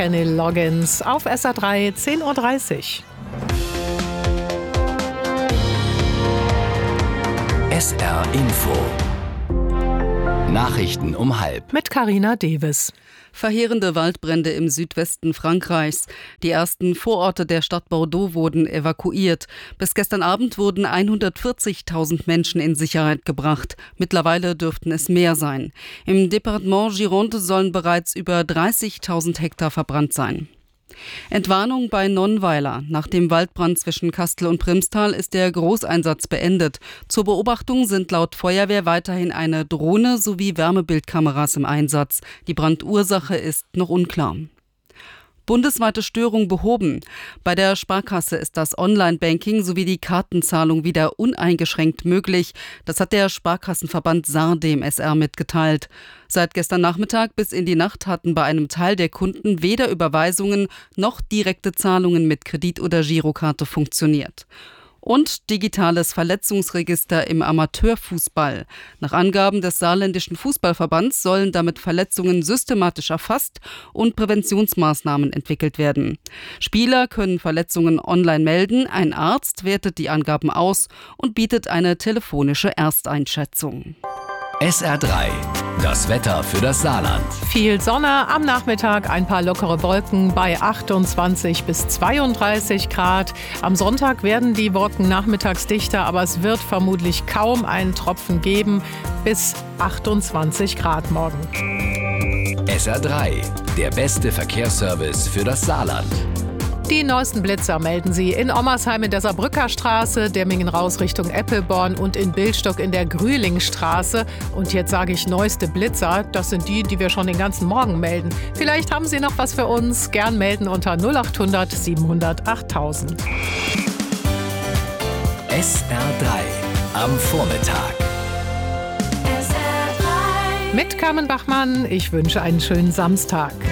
Kenny Loggins auf SR3, 10:30 Uhr. SR Info. Nachrichten um 12:30. Mit Carina Deves. Verheerende Waldbrände im Südwesten Frankreichs. Die ersten Vororte der Stadt Bordeaux wurden evakuiert. Bis gestern Abend wurden 140.000 Menschen in Sicherheit gebracht. Mittlerweile dürften es mehr sein. Im Departement Gironde sollen bereits über 30.000 Hektar verbrannt sein. Entwarnung bei Nonnweiler. Nach dem Waldbrand zwischen Kastel und Primstal ist der Großeinsatz beendet. Zur Beobachtung sind laut Feuerwehr weiterhin eine Drohne sowie Wärmebildkameras im Einsatz. Die Brandursache ist noch unklar. Bundesweite Störung behoben. Bei der Sparkasse ist das Online-Banking sowie die Kartenzahlung wieder uneingeschränkt möglich. Das hat der Sparkassenverband Saar dem SR mitgeteilt. Seit gestern Nachmittag bis in die Nacht hatten bei einem Teil der Kunden weder Überweisungen noch direkte Zahlungen mit Kredit- oder Girokarte funktioniert. Und digitales Verletzungsregister im Amateurfußball. Nach Angaben des Saarländischen Fußballverbands sollen damit Verletzungen systematisch erfasst und Präventionsmaßnahmen entwickelt werden. Spieler können Verletzungen online melden, ein Arzt wertet die Angaben aus und bietet eine telefonische Ersteinschätzung. SR3, das Wetter für das Saarland. Viel Sonne, am Nachmittag ein paar lockere Wolken bei 28 bis 32 Grad. Am Sonntag werden die Wolken nachmittags dichter, aber es wird vermutlich kaum einen Tropfen geben. Bis 28 Grad morgen. SR3, der beste Verkehrsservice für das Saarland. Die neuesten Blitzer melden Sie in Ommersheim in der Saarbrücker Straße, Demmingen raus Richtung Eppelborn und in Billstock in der Grühlingstraße. Und jetzt sage ich neueste Blitzer, das sind die, die wir schon den ganzen Morgen melden. Vielleicht haben Sie noch was für uns, gern melden unter 0800 700 8000. SR3 am Vormittag. Mit Carmen Bachmann, ich wünsche einen schönen Samstag.